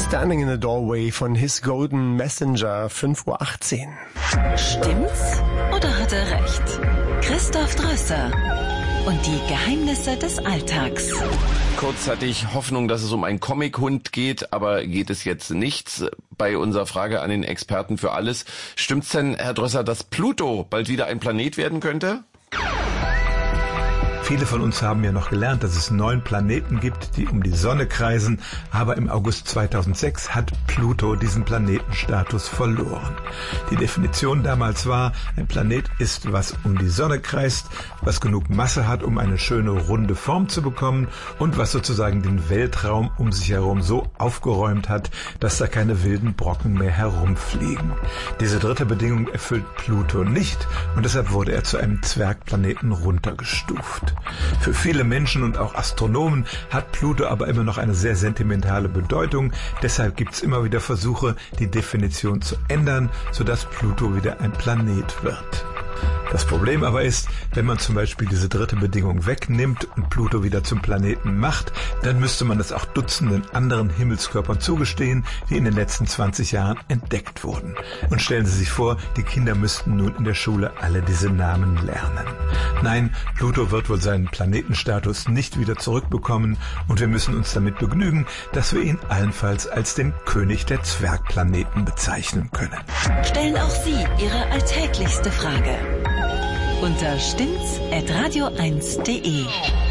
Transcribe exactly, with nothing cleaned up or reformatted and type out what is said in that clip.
Standing in the Doorway von His Golden Messenger, fünf Uhr achtzehn. Stimmt's oder hat er recht? Christoph Drösser und die Geheimnisse des Alltags. Kurz hatte ich Hoffnung, dass es um einen Comic-Hund geht, aber geht es jetzt nicht. Bei unserer Frage an den Experten für alles. Stimmt's denn, Herr Drösser, dass Pluto bald wieder ein Planet werden könnte? Viele von uns haben ja noch gelernt, dass es neun Planeten gibt, die um die Sonne kreisen, aber im August zweitausendsechs hat Pluto diesen Planetenstatus verloren. Die Definition damals war, ein Planet ist, was um die Sonne kreist, was genug Masse hat, um eine schöne runde Form zu bekommen und was sozusagen den Weltraum um sich herum so aufgeräumt hat, dass da keine wilden Brocken mehr herumfliegen. Diese dritte Bedingung erfüllt Pluto nicht und deshalb wurde er zu einem Zwergplaneten runtergestuft. Für viele Menschen und auch Astronomen hat Pluto aber immer noch eine sehr sentimentale Bedeutung. Deshalb gibt es immer wieder Versuche, die Definition zu ändern, sodass Pluto wieder ein Planet wird. Das Problem aber ist, wenn man zum Beispiel diese dritte Bedingung wegnimmt und Pluto wieder zum Planeten macht, dann müsste man das auch Dutzenden anderen Himmelskörpern zugestehen, die in den letzten zwanzig Jahren entdeckt wurden. Und stellen Sie sich vor, die Kinder müssten nun in der Schule alle diese Namen lernen. Nein, Pluto wird wohl seinen Planetenstatus nicht wieder zurückbekommen und wir müssen uns damit begnügen, dass wir ihn allenfalls als den König der Zwergplaneten bezeichnen können. Stellen auch Sie Ihre alltäglichste Frage unter stimmt's at radio eins punkt de.